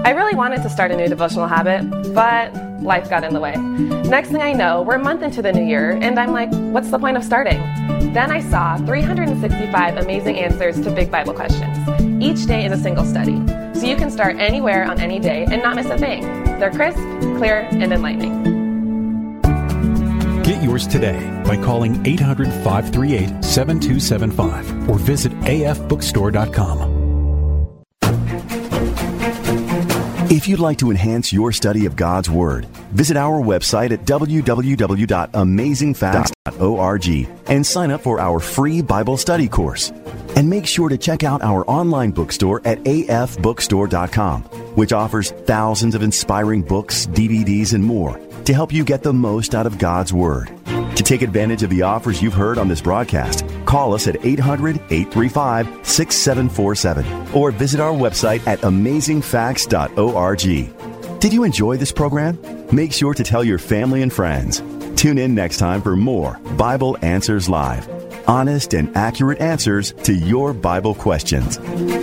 I really wanted to start a new devotional habit, but life got in the way. Next thing I know, we're a month into the new year, and I'm like, what's the point of starting? Then I saw 365 amazing answers to big Bible questions. Each day is a single study, so you can start anywhere on any day and not miss a thing. They're crisp, clear, and enlightening. Get yours today by calling 800-538-7275 or visit afbookstore.com. If you'd like to enhance your study of God's Word, visit our website at www.amazingfacts.org and sign up for our free Bible study course. And make sure to check out our online bookstore at afbookstore.com, which offers thousands of inspiring books, DVDs, and more to help you get the most out of God's Word. To take advantage of the offers you've heard on this broadcast, call us at 800-835-6747 or visit our website at amazingfacts.org. Did you enjoy this program? Make sure to tell your family and friends. Tune in next time for more Bible Answers Live. Honest and accurate answers to your Bible questions.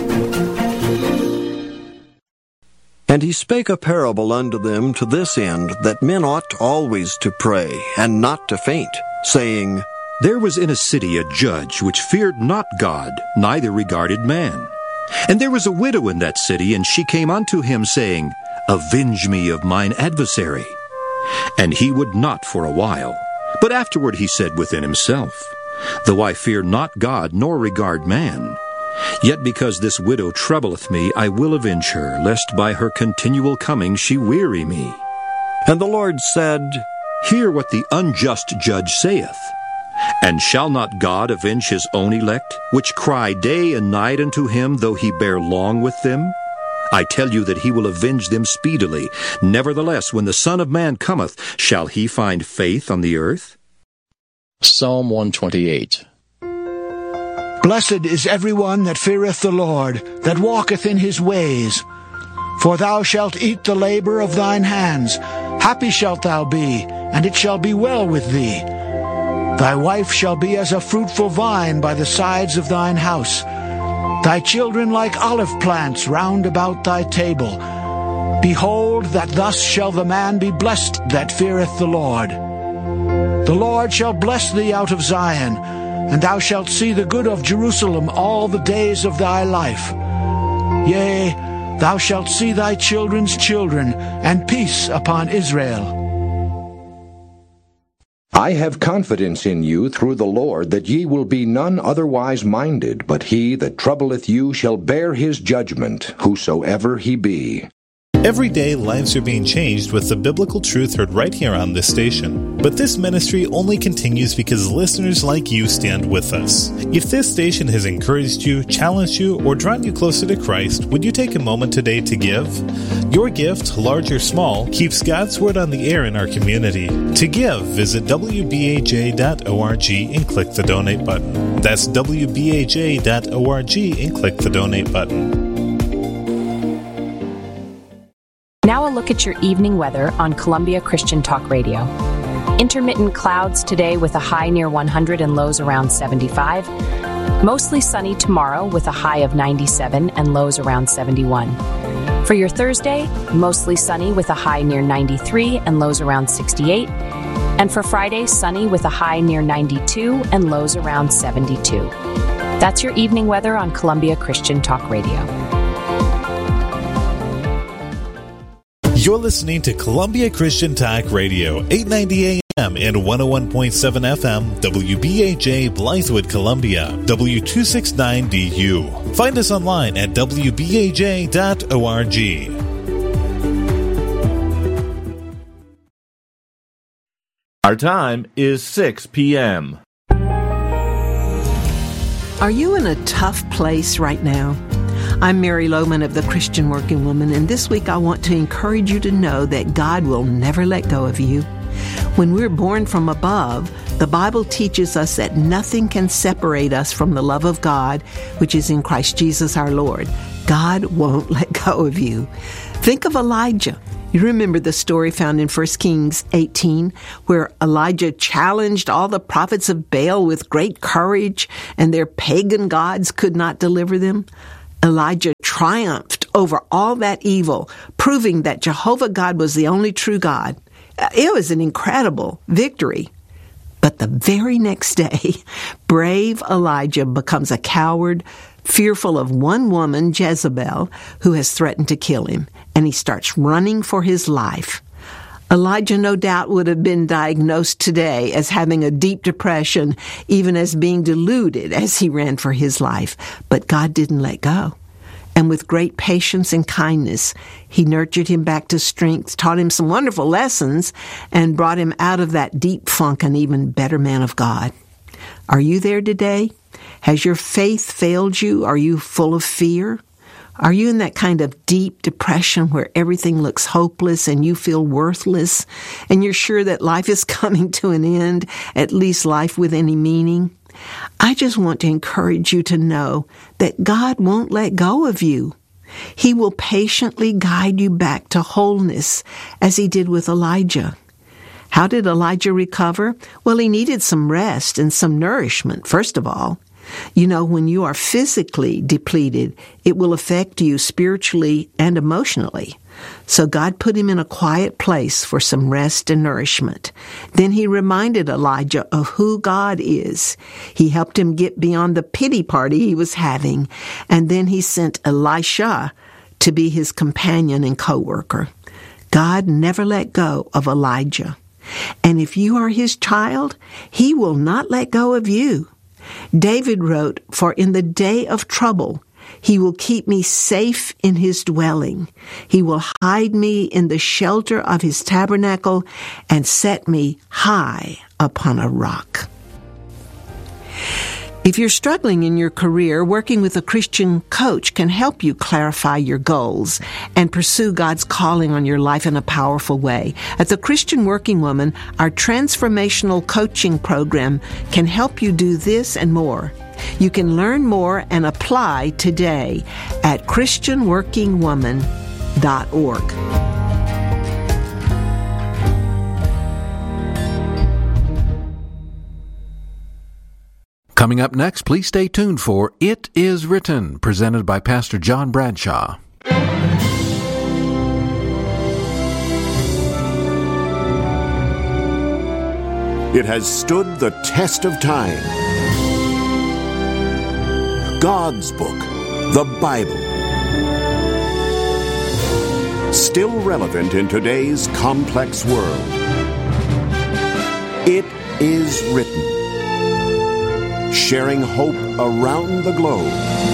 And he spake a parable unto them to this end, that men ought always to pray, and not to faint, saying, There was in a city a judge which feared not God, neither regarded man. And there was a widow in that city, and she came unto him, saying, Avenge me of mine adversary. And he would not for a while. But afterward he said within himself, Though I fear not God, nor regard man, yet because this widow troubleth me, I will avenge her, lest by her continual coming she weary me. And the Lord said, Hear what the unjust judge saith. And shall not God avenge his own elect, which cry day and night unto him, though he bear long with them? I tell you that he will avenge them speedily. Nevertheless, when the Son of Man cometh, shall he find faith on the earth? Psalm 128. Blessed is every one that feareth the Lord, that walketh in his ways. For thou shalt eat the labor of thine hands. Happy shalt thou be, and it shall be well with thee. Thy wife shall be as a fruitful vine by the sides of thine house, thy children like olive plants round about thy table. Behold, that thus shall the man be blessed that feareth the Lord. The Lord shall bless thee out of Zion, and thou shalt see the good of Jerusalem all the days of thy life. Yea, thou shalt see thy children's children, and peace upon Israel. I have confidence in you through the Lord, that ye will be none otherwise minded, but he that troubleth you shall bear his judgment, whosoever he be. Every day, lives are being changed with the biblical truth heard right here on this station. But this ministry only continues because listeners like you stand with us. If this station has encouraged you, challenged you, or drawn you closer to Christ, would you take a moment today to give? Your gift, large or small, keeps God's Word on the air in our community. To give, visit wbaj.org and click the donate button. That's wbaj.org and click the donate button. Now a look at your evening weather on Columbia Christian Talk Radio. Intermittent clouds today with a high near 100 and lows around 75. Mostly sunny tomorrow with a high of 97 and lows around 71. For your Thursday, mostly sunny with a high near 93 and lows around 68. And for Friday, sunny with a high near 92 and lows around 72. That's your evening weather on Columbia Christian Talk Radio. You're listening to Columbia Christian Talk Radio, 890 AM and 101.7 FM, WBAJ Blythewood, Columbia, W269DU. Find us online at WBAJ.org. Our time is 6 p.m. Are you in a tough place right now? I'm Mary Lohman of the Christian Working Woman, and this week I want to encourage you to know that God will never let go of you. When we're born from above, the Bible teaches us that nothing can separate us from the love of God, which is in Christ Jesus our Lord. God won't let go of you. Think of Elijah. You remember the story found in 1 Kings 18, where Elijah challenged all the prophets of Baal with great courage, and their pagan gods could not deliver them. Elijah triumphed over all that evil, proving that Jehovah God was the only true God. It was an incredible victory. But the very next day, brave Elijah becomes a coward, fearful of one woman, Jezebel, who has threatened to kill him, and he starts running for his life. Elijah no doubt would have been diagnosed today as having a deep depression, even as being deluded as he ran for his life. But God didn't let go. And with great patience and kindness, he nurtured him back to strength, taught him some wonderful lessons, and brought him out of that deep funk an even better man of God. Are you there today? Has your faith failed you? Are you full of fear? Are you in that kind of deep depression where everything looks hopeless and you feel worthless, and you're sure that life is coming to an end, at least life with any meaning? I just want to encourage you to know that God won't let go of you. He will patiently guide you back to wholeness, as he did with Elijah. How did Elijah recover? Well, he needed some rest and some nourishment, first of all. You know, when you are physically depleted, it will affect you spiritually and emotionally. So God put him in a quiet place for some rest and nourishment. Then he reminded Elijah of who God is. He helped him get beyond the pity party he was having. And then he sent Elisha to be his companion and co-worker. God never let go of Elijah. And if you are his child, he will not let go of you. David wrote, "For in the day of trouble, he will keep me safe in his dwelling. He will hide me in the shelter of his tabernacle and set me high upon a rock." If you're struggling in your career, working with a Christian coach can help you clarify your goals and pursue God's calling on your life in a powerful way. At the Christian Working Woman, our transformational coaching program can help you do this and more. You can learn more and apply today at christianworkingwoman.org. Coming up next, please stay tuned for It Is Written, presented by Pastor John Bradshaw. It has stood the test of time. God's book, the Bible. Still relevant in today's complex world. It is written. Sharing hope around the globe.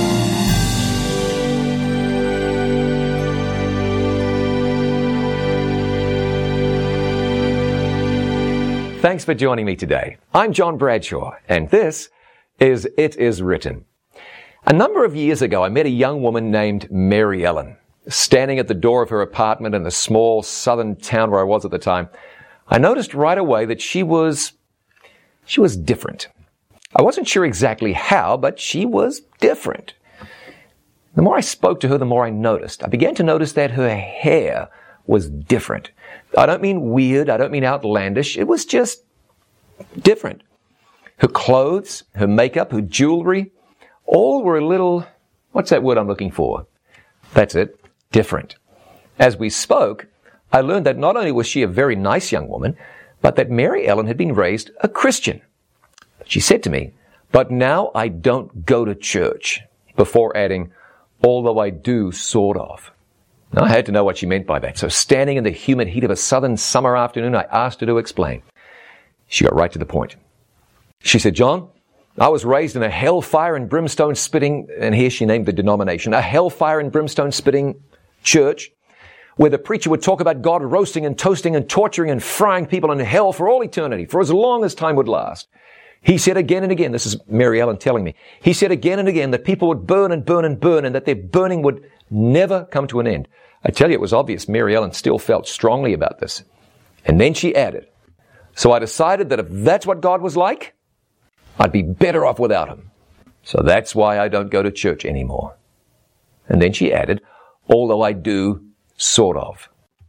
Thanks for joining me today. I'm John Bradshaw, and this is It Is Written. A number of years ago, I met a young woman named Mary Ellen. Standing at the door of her apartment in the small southern town where I was at the time, I noticed right away that she was different. I wasn't sure exactly how, but she was different. The more I spoke to her, the more I noticed. I began to notice that her hair was different. I don't mean weird, I don't mean outlandish. It was just different. Her clothes, her makeup, her jewelry, all were a little, what's that word I'm looking for? That's it, different. As we spoke, I learned that not only was she a very nice young woman, but that Mary Ellen had been raised a Christian. She said to me, "But now I don't go to church," before adding, "although I do sort of." Now, I had to know what she meant by that. So standing in the humid heat of a southern summer afternoon, I asked her to explain. She got right to the point. She said, "John, I was raised in a hellfire and brimstone spitting," and here she named the denomination, "a hellfire and brimstone spitting church, where the preacher would talk about God roasting and toasting and torturing and frying people in hell for all eternity, for as long as time would last. He said again and again," this is Mary Ellen telling me, "he said again and again that people would burn and burn and burn and that their burning would never come to an end." I tell you, it was obvious Mary Ellen still felt strongly about this. And then she added, "So I decided that if that's what God was like, I'd be better off without him. So that's why I don't go to church anymore." And then she added, "although I do sort of."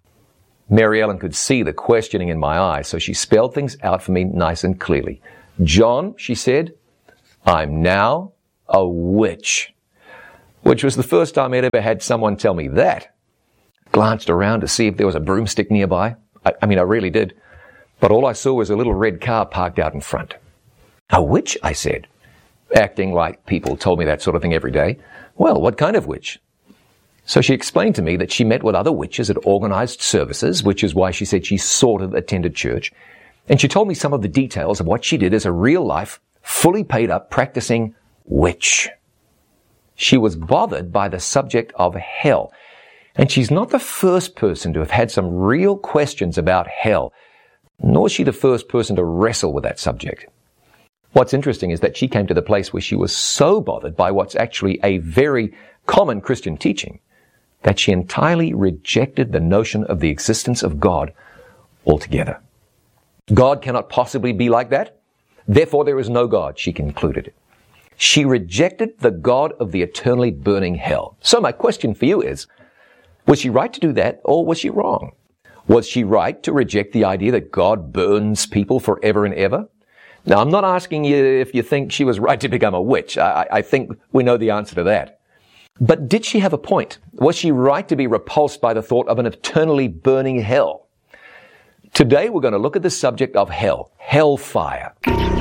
Mary Ellen could see the questioning in my eyes, so she spelled things out for me nice and clearly. "John," she said, "I'm now a witch," which was the first time I'd ever had someone tell me that. glanced around to see if there was a broomstick nearby. I really did. But all I saw was a little red car parked out in front. A witch, I said, acting like people told me that sort of thing every day. Well, what kind of witch? So she explained to me that she met with other witches at organized services, which is why she said she sort of attended church. And she told me some of the details of what she did as a real-life, fully paid-up, practicing witch. She was bothered by the subject of hell. And she's not the first person to have had some real questions about hell, nor is she the first person to wrestle with that subject. What's interesting is that she came to the place where she was so bothered by what's actually a very common Christian teaching that she entirely rejected the notion of the existence of God altogether. God cannot possibly be like that. Therefore, there is no God, she concluded. She rejected the God of the eternally burning hell. So my question for you is, was she right to do that, or was she wrong? Was she right to reject the idea that God burns people forever and ever? Now, I'm not asking you if you think she was right to become a witch. I think we know the answer to that. But did she have a point? Was she right to be repulsed by the thought of an eternally burning hell? Today, we're going to look at the subject of hell, hellfire.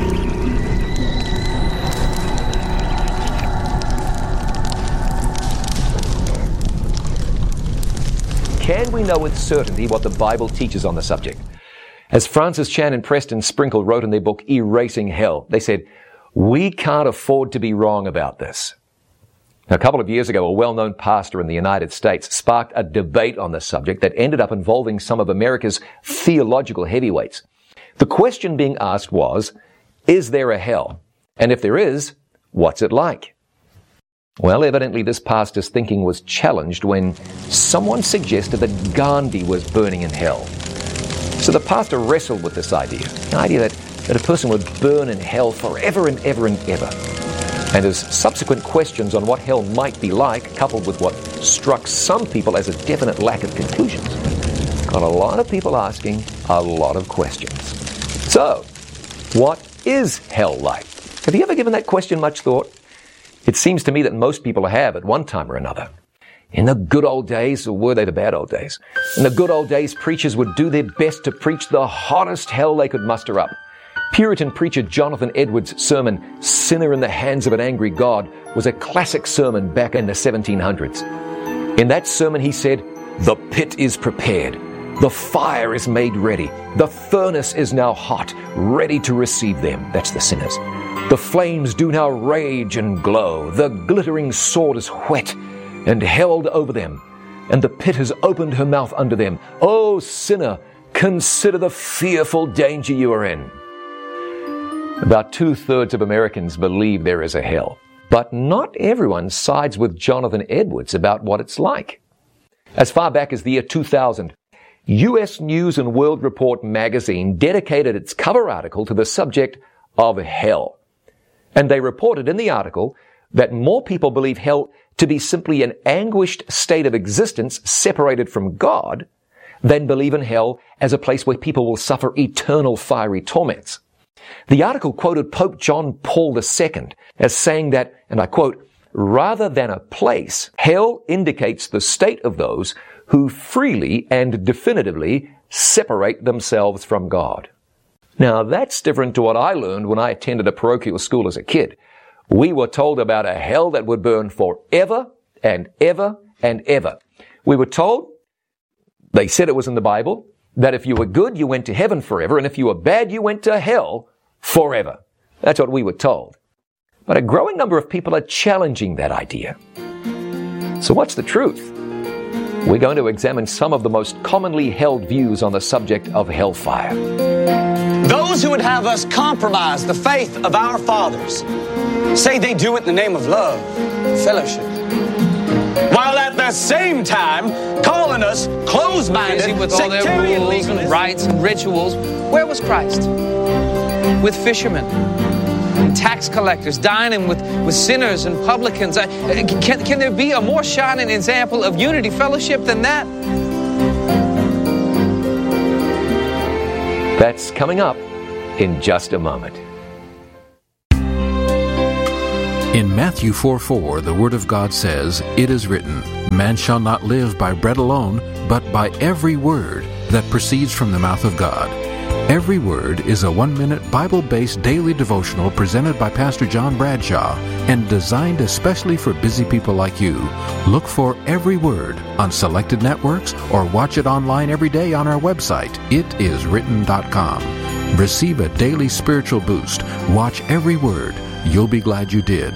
Can we know with certainty what the Bible teaches on the subject? As Francis Chan and Preston Sprinkle wrote in their book, Erasing Hell, they said, we can't afford to be wrong about this. Now, a couple of years ago, a well-known pastor in the United States sparked a debate on the subject that ended up involving some of America's theological heavyweights. The question being asked was, is there a hell? And if there is, what's it like? Well, evidently this pastor's thinking was challenged when someone suggested that Gandhi was burning in hell. So the pastor wrestled with this idea, the idea that a person would burn in hell forever and ever and ever. And as subsequent questions on what hell might be like, coupled with what struck some people as a definite lack of conclusions, got a lot of people asking a lot of questions. So, what is hell like? Have you ever given that question much thought? It seems to me that most people have at one time or another. In the good old days, or were they the bad old days? In the good old days, preachers would do their best to preach the hottest hell they could muster up. Puritan preacher Jonathan Edwards' sermon, Sinner in the Hands of an Angry God, was a classic sermon back in the 1700s. In that sermon, he said, "The pit is prepared. The fire is made ready. The furnace is now hot, ready to receive them." That's the sinners. "The flames do now rage and glow. The glittering sword is whet and held over them, and the pit has opened her mouth under them. O sinner, consider the fearful danger you are in." About 2/3 of Americans believe there is a hell, but not everyone sides with Jonathan Edwards about what it's like. As far back as the year 2000, U.S. News and World Report magazine dedicated its cover article to the subject of hell. And they reported in the article that more people believe hell to be simply an anguished state of existence separated from God than believe in hell as a place where people will suffer eternal fiery torments. The article quoted Pope John Paul II as saying that, and I quote, "Rather than a place, hell indicates the state of those who freely and definitively separate themselves from God." Now, that's different to what I learned when I attended a parochial school as a kid. We were told about a hell that would burn forever and ever and ever. We were told, they said it was in the Bible, that if you were good, you went to heaven forever, and if you were bad, you went to hell forever. That's what we were told. But a growing number of people are challenging that idea. So what's the truth? We're going to examine some of the most commonly held views on the subject of hellfire. Those who would have us compromise the faith of our fathers say they do it in the name of love, fellowship, while at the same time calling us closed-minded, with all their sectarian rules and legalists. rites and rituals. Where was Christ? With fishermen and tax collectors, dining with sinners and publicans. Can there be a more shining example of unity fellowship than that? That's coming up in just a moment. In Matthew 4:4, the Word of God says, "It is written, man shall not live by bread alone, but by every word that proceeds from the mouth of God." Every Word is a 1-minute Bible-based daily devotional presented by Pastor John Bradshaw and designed especially for busy people like you. Look for Every Word on selected networks or watch it online every day on our website, itiswritten.com. Receive a daily spiritual boost. Watch Every Word. You'll be glad you did.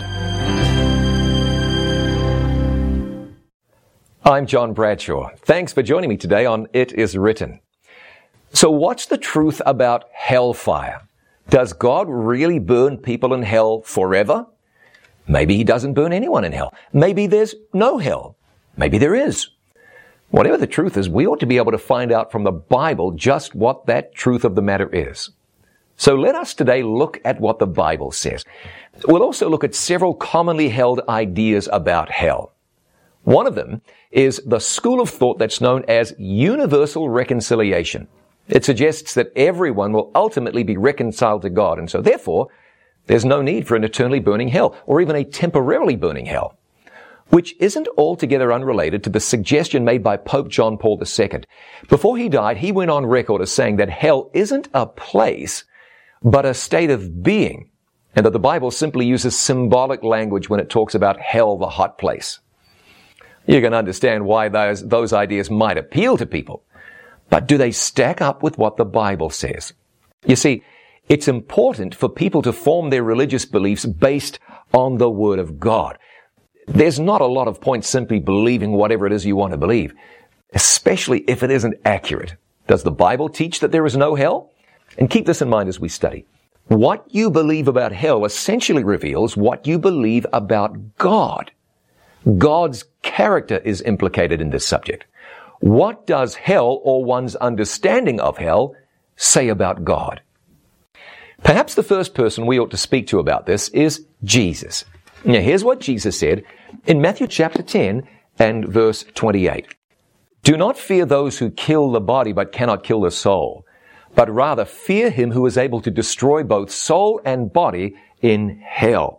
I'm John Bradshaw. Thanks for joining me today on It Is Written. So what's the truth about hellfire? Does God really burn people in hell forever? Maybe He doesn't burn anyone in hell. Maybe there's no hell. Maybe there is. Whatever the truth is, we ought to be able to find out from the Bible just what that truth of the matter is. So let us today look at what the Bible says. We'll also look at several commonly held ideas about hell. One of them is the school of thought that's known as universal reconciliation. It suggests that everyone will ultimately be reconciled to God, and so therefore, there's no need for an eternally burning hell, or even a temporarily burning hell, which isn't altogether unrelated to the suggestion made by Pope John Paul II. Before he died, he went on record as saying that hell isn't a place, but a state of being, and that the Bible simply uses symbolic language when it talks about hell, the hot place. You can understand why those ideas might appeal to people. But do they stack up with what the Bible says? You see, it's important for people to form their religious beliefs based on the Word of God. There's not a lot of point simply believing whatever it is you want to believe, especially if it isn't accurate. Does the Bible teach that there is no hell? And keep this in mind as we study. What you believe about hell essentially reveals what you believe about God. God's character is implicated in this subject. What does hell, or one's understanding of hell, say about God? Perhaps the first person we ought to speak to about this is Jesus. Now, here's what Jesus said in Matthew chapter 10 and verse 28. "Do not fear those who kill the body but cannot kill the soul, but rather fear him who is able to destroy both soul and body in hell."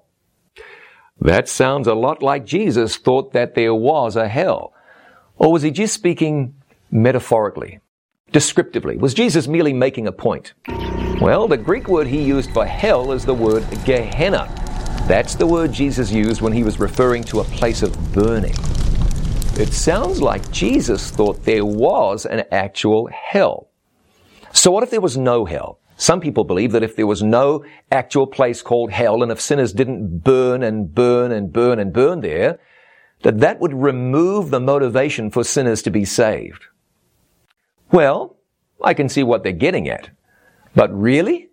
That sounds a lot like Jesus thought that there was a hell. Or was he just speaking metaphorically, descriptively? Was Jesus merely making a point? Well, the Greek word he used for hell is the word Gehenna. That's the word Jesus used when he was referring to a place of burning. It sounds like Jesus thought there was an actual hell. So what if there was no hell? Some people believe that if there was no actual place called hell, and if sinners didn't burn and burn and burn and burn there, that would remove the motivation for sinners to be saved. Well, I can see what they're getting at. But really?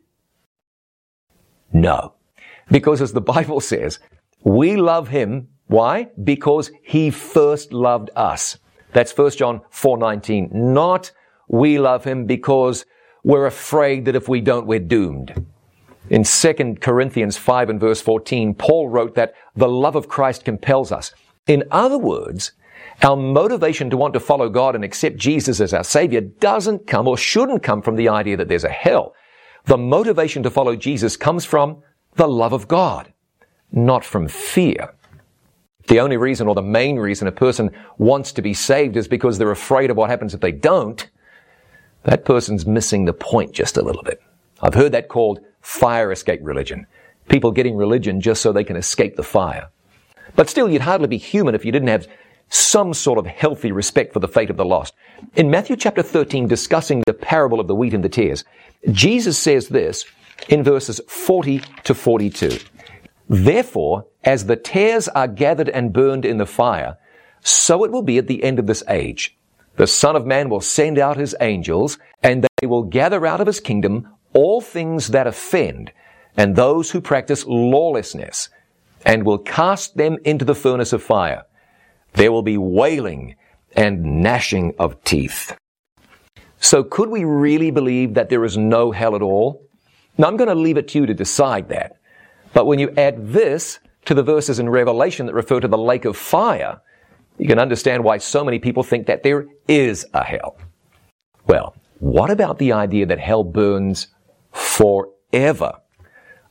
No. Because as the Bible says, we love Him. Why? Because He first loved us. That's 1 John 4:19. Not we love Him because we're afraid that if we don't, we're doomed. In 2 Corinthians 5 and verse 14, Paul wrote that the love of Christ compels us. In other words, our motivation to want to follow God and accept Jesus as our Savior doesn't come or shouldn't come from the idea that there's a hell. The motivation to follow Jesus comes from the love of God, not from fear. The only reason, or the main reason, a person wants to be saved is because they're afraid of what happens if they don't. That person's missing the point just a little bit. I've heard that called fire escape religion. People getting religion just so they can escape the fire. But still, you'd hardly be human if you didn't have some sort of healthy respect for the fate of the lost. In Matthew chapter 13, discussing the parable of the wheat and the tares, Jesus says this in verses 40 to 42. "Therefore, as the tares are gathered and burned in the fire, so it will be at the end of this age. The Son of Man will send out His angels, and they will gather out of His kingdom all things that offend, and those who practice lawlessness, and will cast them into the furnace of fire. There will be wailing and gnashing of teeth." So could we really believe that there is no hell at all? Now, I'm going to leave it to you to decide that. But when you add this to the verses in Revelation that refer to the lake of fire, you can understand why so many people think that there is a hell. Well, what about the idea that hell burns forever?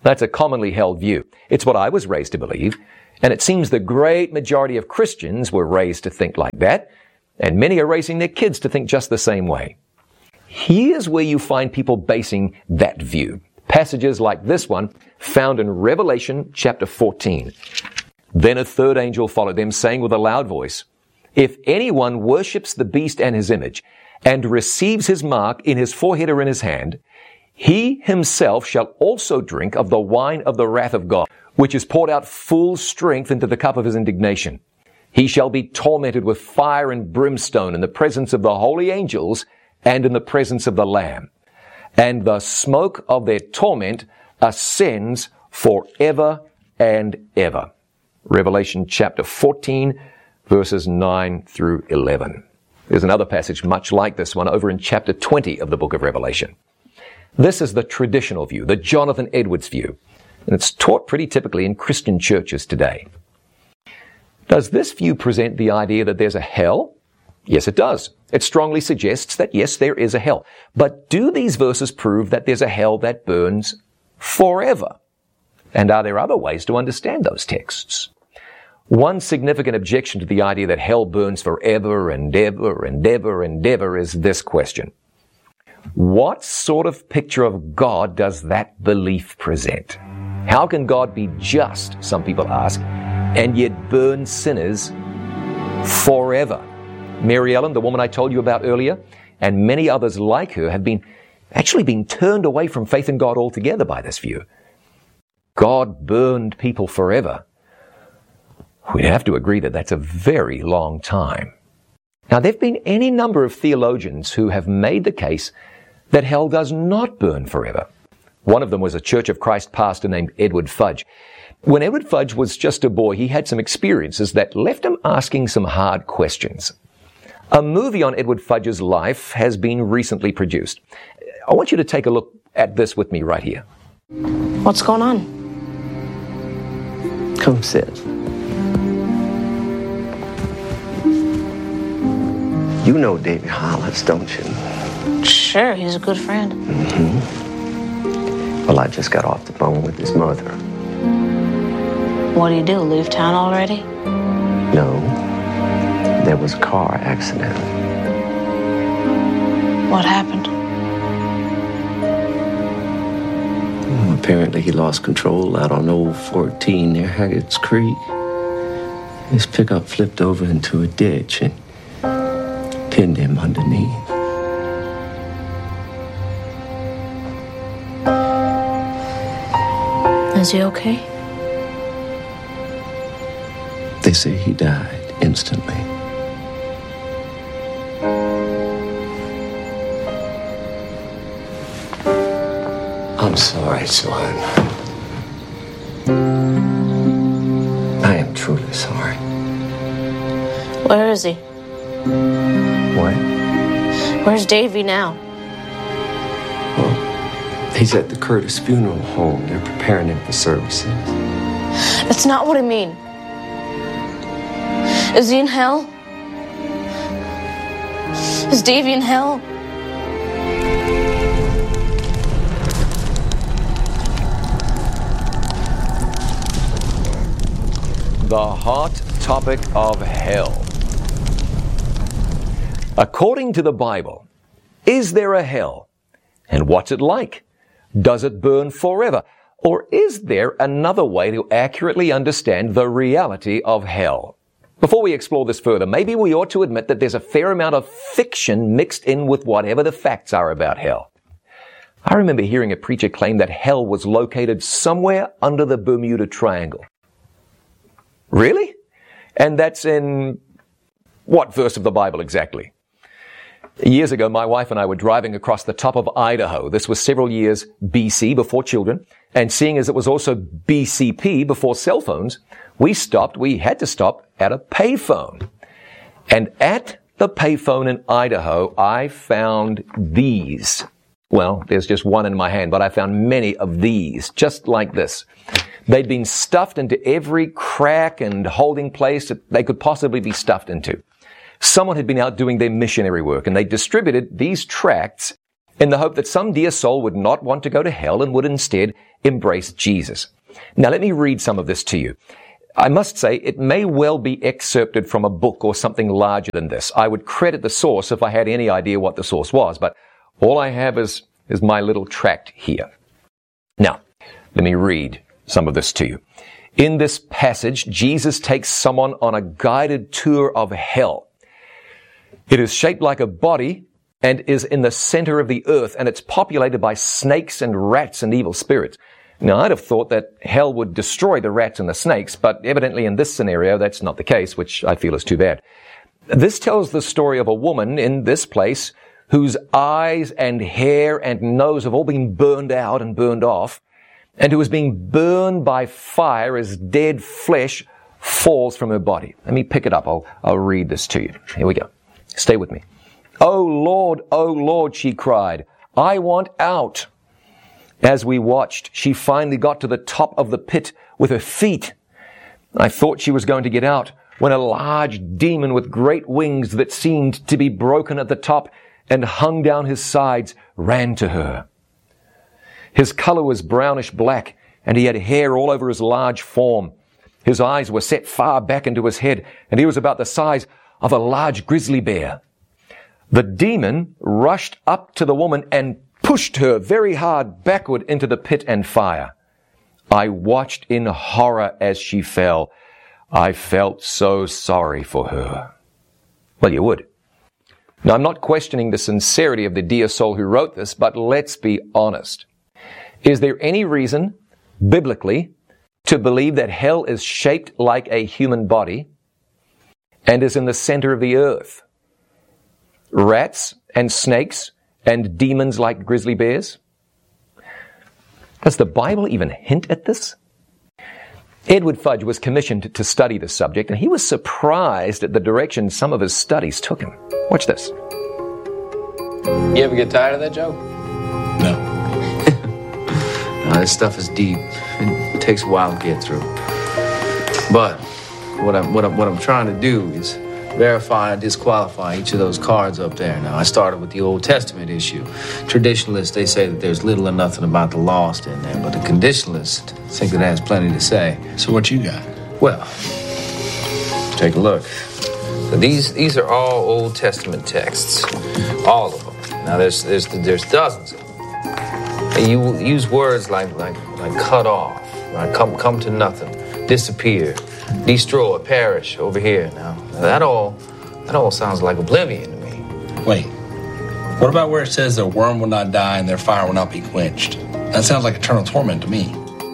That's a commonly held view. It's what I was raised to believe, and it seems the great majority of Christians were raised to think like that, and many are raising their kids to think just the same way. Here's where you find people basing that view. Passages like this one, found in Revelation chapter 14. Then a third angel followed them, saying with a loud voice, "If anyone worships the beast and his image, and receives his mark in his forehead or in his hand, he himself shall also drink of the wine of the wrath of God, which is poured out full strength into the cup of his indignation. He shall be tormented with fire and brimstone in the presence of the holy angels and in the presence of the Lamb. And the smoke of their torment ascends forever and ever." Revelation chapter 14, verses 9 through 11. There's another passage much like this one over in chapter 20 of the book of Revelation. This is the traditional view, the Jonathan Edwards view, and it's taught pretty typically in Christian churches today. Does this view present the idea that there's a hell? Yes, it does. It strongly suggests that yes, there is a hell. But do these verses prove that there's a hell that burns forever? And are there other ways to understand those texts? One significant objection to the idea that hell burns forever and ever and ever and ever is this question. What sort of picture of God does that belief present? How can God be just, some people ask, and yet burn sinners forever? Mary Ellen, the woman I told you about earlier, and many others like her have actually been turned away from faith in God altogether by this view. God burned people forever. We'd have to agree that that's a very long time. Now, there have been any number of theologians who have made the case that hell does not burn forever. One of them was a Church of Christ pastor named Edward Fudge. When Edward Fudge was just a boy, he had some experiences that left him asking some hard questions. A movie on Edward Fudge's life has been recently produced. I want you to take a look at this with me right here. What's going on? Come sit. You know David Hollis, don't you? Sure, he's a good friend. Well, I just got off the phone with his mother. What do you do, leave town already? No, there was a car accident. What happened? Apparently he lost control out on Old 14 near Haggett's Creek. His pickup flipped over into a ditch and pinned him underneath. Is he okay? They say he died instantly. I'm sorry, son. I am truly sorry. Where is he? What? Where's Davy now? Well, he's at the Curtis Funeral Home. They're preparing him for services. That's not what I mean. Is he in hell? Is Davy in hell? The hot topic of hell. According to the Bible, is there a hell? And what's it like? Does it burn forever? Or is there another way to accurately understand the reality of hell? Before we explore this further, maybe we ought to admit that there's a fair amount of fiction mixed in with whatever the facts are about hell. I remember hearing a preacher claim that hell was located somewhere under the Bermuda Triangle. Really? And that's in what verse of the Bible exactly? Years ago, my wife and I were driving across the top of Idaho. This was several years BC, before children. And seeing as it was also BCP, before cell phones, we had to stop at a payphone. And at the payphone in Idaho, I found these. Well, there's just one in my hand, but I found many of these, just like this. They'd been stuffed into every crack and holding place that they could possibly be stuffed into. Someone had been out doing their missionary work, and they distributed these tracts in the hope that some dear soul would not want to go to hell and would instead embrace Jesus. Now let me read some of this to you. I must say it may well be excerpted from a book or something larger than this. I would credit the source if I had any idea what the source was, but all I have is my little tract here. Now, let me read some of this to you. In this passage, Jesus takes someone on a guided tour of hell. It is shaped like a body and is in the center of the earth, and it's populated by snakes and rats and evil spirits. Now, I'd have thought that hell would destroy the rats and the snakes, but evidently in this scenario, that's not the case, which I feel is too bad. This tells the story of a woman in this place whose eyes and hair and nose have all been burned out and burned off, and who is being burned by fire as dead flesh falls from her body. Let me pick it up. I'll read this to you. Here we go. Stay with me. Oh Lord, she cried, I want out. As we watched, she finally got to the top of the pit with her feet. I thought she was going to get out when a large demon with great wings that seemed to be broken at the top and hung down his sides ran to her. His color was brownish black, and he had hair all over his large form. His eyes were set far back into his head, and he was about the size of a large grizzly bear. The demon rushed up to the woman and pushed her very hard backward into the pit and fire. I watched in horror as she fell. I felt so sorry for her. Well, you would. Now, I'm not questioning the sincerity of the dear soul who wrote this, but let's be honest. Is there any reason, biblically, to believe that hell is shaped like a human body and is in the center of the earth? Rats and snakes and demons like grizzly bears? Does the Bible even hint at this? Edward Fudge was commissioned to study this subject, and he was surprised at the direction some of his studies took him. Watch this. You ever get tired of that joke? No. No, this stuff is deep. It takes a while to get through. But what I'm trying to do is verify and disqualify each of those cards up there. Now, I started with the Old Testament issue. Traditionalists, they say that there's little or nothing about the lost in there, but the conditionalists think that it has plenty to say. So what you got? Well, take a look. So these are all Old Testament texts, all of them. Now, there's dozens of them. And you use words like cut off, right? Come to nothing, disappear, destroy, perish over here. Now, that all sounds like oblivion to me. Wait, what about where it says their worm will not die and their fire will not be quenched? That sounds like eternal torment to me.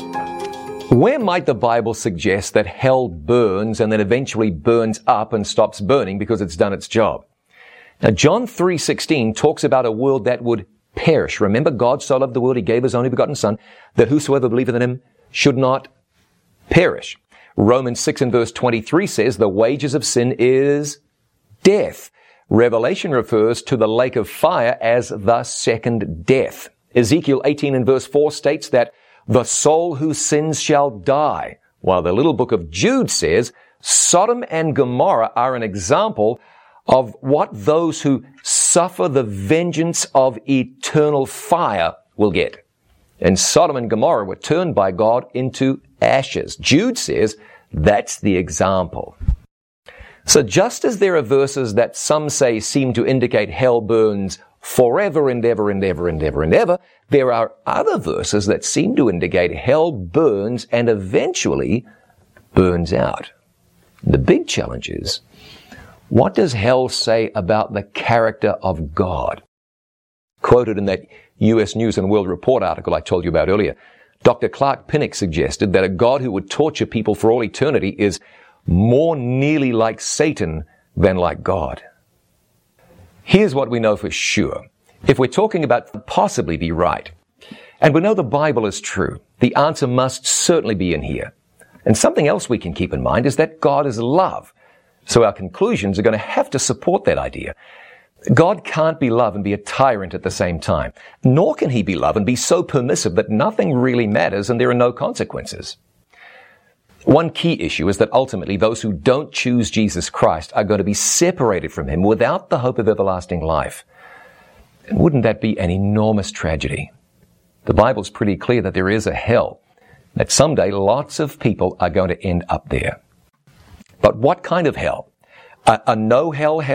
Where might the Bible suggest that hell burns and then eventually burns up and stops burning because it's done its job? Now, John 3:16 talks about a world that would perish. Remember, God so loved the world, he gave his only begotten Son, that whosoever believeth in him should not perish. Romans 6 and verse 23 says the wages of sin is death. Revelation refers to the lake of fire as the second death. Ezekiel 18 and verse 4 states that the soul who sins shall die, while the little book of Jude says Sodom and Gomorrah are an example of what those who suffer the vengeance of eternal fire will get. And Sodom and Gomorrah were turned by God into ashes. Jude says that's the example. So just as there are verses that some say seem to indicate hell burns forever and ever and ever and ever and ever, there are other verses that seem to indicate hell burns and eventually burns out. The big challenge is, what does hell say about the character of God? Quoted in that U.S. News and World Report article I told you about earlier, Dr. Clark Pinnock suggested that a God who would torture people for all eternity is more nearly like Satan than like God. Here's what we know for sure. If we're talking about possibly be right, and we know the Bible is true, the answer must certainly be in here. And something else we can keep in mind is that God is love. So our conclusions are going to have to support that idea. God can't be love and be a tyrant at the same time. Nor can he be love and be so permissive that nothing really matters and there are no consequences. One key issue is that ultimately those who don't choose Jesus Christ are going to be separated from him without the hope of everlasting life. And wouldn't that be an enormous tragedy? The Bible's pretty clear that there is a hell, that someday lots of people are going to end up there. But what kind of hell? A no hell hell?